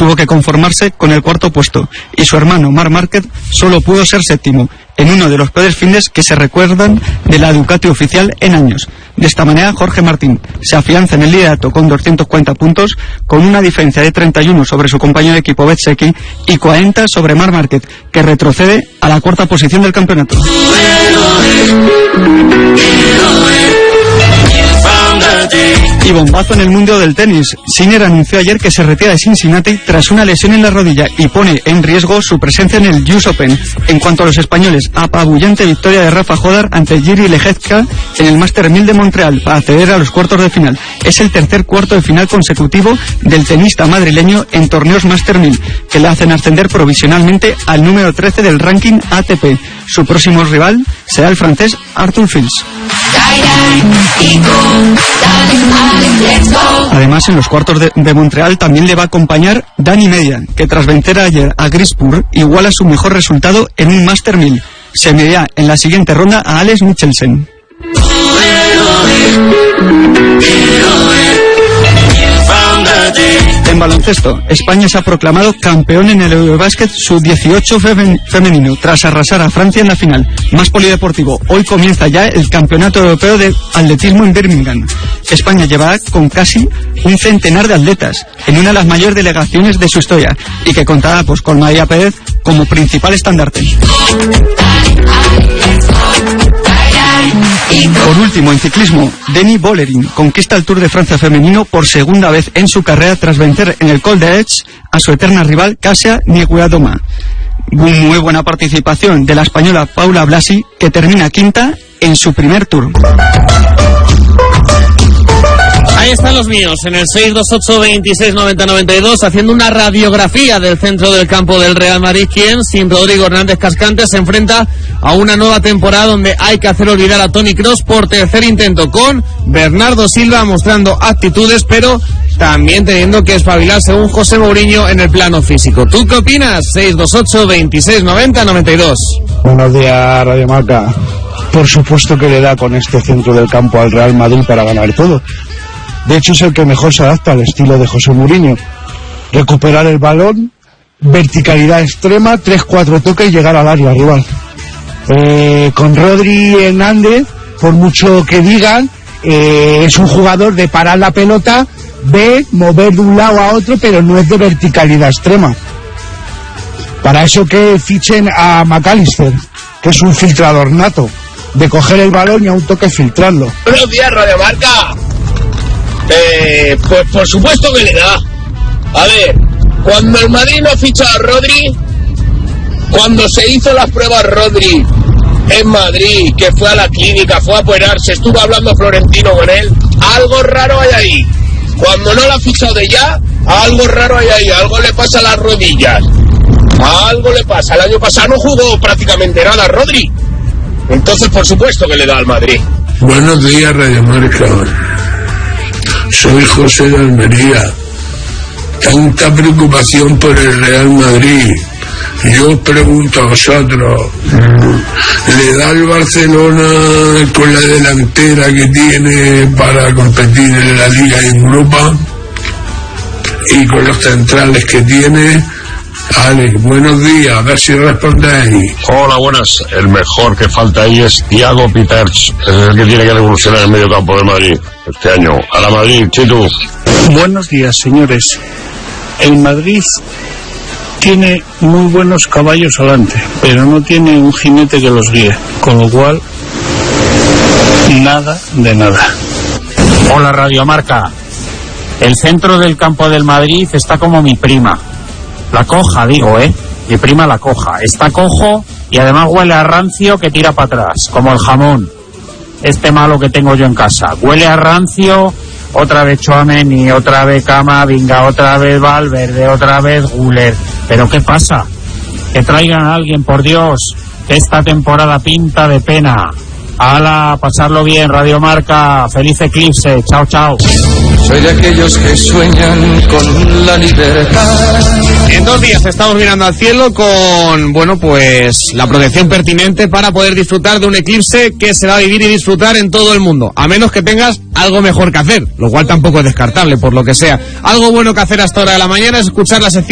tuvo que conformarse con el cuarto puesto y su hermano Marc Márquez solo pudo ser séptimo, en uno de los peores fines que se recuerdan de la Ducati oficial en años. De esta manera, Jorge Martín se afianza en el liderato con 240 puntos, con una diferencia de 31 sobre su compañero de equipo Bezzecchi y 40 sobre Marc Márquez, que retrocede a la cuarta posición del campeonato. Y bombazo en el mundo del tenis. Sinner anunció ayer que se retira de Cincinnati tras una lesión en la rodilla y pone en riesgo su presencia en el US Open. En cuanto a los españoles, apabullante victoria de Rafa Jodar ante Jiří Lehecka en el Master 1000 de Montreal para acceder a los cuartos de final. Es el tercer cuarto de final consecutivo del tenista madrileño en torneos Master 1000, que le hacen ascender provisionalmente al número 13 del ranking ATP. Su próximo rival será el francés Arthur Fils. Además, en los cuartos de Montreal también le va a acompañar Dani Media, que tras vencer ayer a Grispur iguala su mejor resultado en un Master 1000. Se medirá en la siguiente ronda a Alex Michelsen. En baloncesto, España se ha proclamado campeón en el Eurobasket Sub-18 femenino, tras arrasar a Francia en la final. Más polideportivo, hoy comienza ya el Campeonato Europeo de Atletismo en Birmingham. España llevará con casi un centenar de atletas, en una de las mayores delegaciones de su historia, y que contará con María Pérez como principal estandarte. Por último, en ciclismo, Denis Bollerin conquista el Tour de Francia femenino por segunda vez en su carrera tras vencer en el Col d'Aix a su eterna rival Kasia Niewiadoma. Muy buena participación de la española Paula Blasi, que termina quinta en su primer Tour. Ahí están los míos, en el 628-26-90-92, haciendo una radiografía del centro del campo del Real Madrid, quien, sin Rodrigo Hernández Cascante, se enfrenta a una nueva temporada donde hay que hacer olvidar a Toni Kroos por tercer intento, con Bernardo Silva mostrando actitudes, pero también teniendo que espabilar, según José Mourinho, en el plano físico. ¿Tú qué opinas? 628-26-90-92. Buenos días, Radio Marca. Por supuesto que le da con este centro del campo al Real Madrid para ganar todo. De hecho, es el que mejor se adapta al estilo de José Mourinho. Recuperar el balón, verticalidad extrema, 3-4 toques y llegar al área rival. Con Rodri Hernández, por mucho que digan, es un jugador de parar la pelota, mover de un lado a otro, pero no es de verticalidad extrema. Para eso que fichen a McAllister, que es un filtrador nato, de coger el balón y a un toque filtrarlo. Buenos días, Radio Marca. Pues por supuesto que le da. A ver, cuando el Madrid no ficha a Rodri, cuando se hizo las pruebas Rodri en Madrid, que fue a la clínica, fue a operarse, estuvo hablando Florentino con él, algo raro hay ahí. Cuando no lo ha fichado de ya, algo raro hay ahí, algo le pasa a las rodillas, algo le pasa. El año pasado no jugó prácticamente nada Rodri, entonces por supuesto que le da al Madrid. Buenos días, Radio Marca. Soy José de Almería. Tanta preocupación por el Real Madrid. Yo os pregunto a vosotros, ¿le da el Barcelona con la delantera que tiene para competir en la Liga y en Europa? Y con los centrales que tiene. Alex, buenos días, a ver si respondéis. Hola, buenas. El mejor que falta ahí es Thiago Peters. Es el que tiene que revolucionar el medio campo de Madrid este año. A la Madrid, Chitu. Buenos días, señores. El Madrid tiene muy buenos caballos adelante, pero no tiene un jinete que los guíe, con lo cual, nada de nada. Hola, Radio Marca. El centro del campo del Madrid está como mi prima. La coja, digo, Mi prima la coja. Está cojo y además huele a rancio que tira para atrás, como el jamón. Este malo que tengo yo en casa. Huele a rancio, otra vez Tchouaméni, otra vez Camavinga, otra vez Valverde, otra vez Güler. ¿Pero qué pasa? Que traigan a alguien, por Dios, que esta temporada pinta de pena. ¡Hala! Pasarlo bien, Radio Marca. ¡Feliz eclipse! ¡Chao, chao! Soy de aquellos que sueñan con la libertad. En 2 días estamos mirando al cielo con, pues la protección pertinente para poder disfrutar de un eclipse que se va a vivir y disfrutar en todo el mundo, a menos que tengas algo mejor que hacer, lo cual tampoco es descartable, por lo que sea. Algo bueno que hacer hasta hora de la mañana es escuchar la sección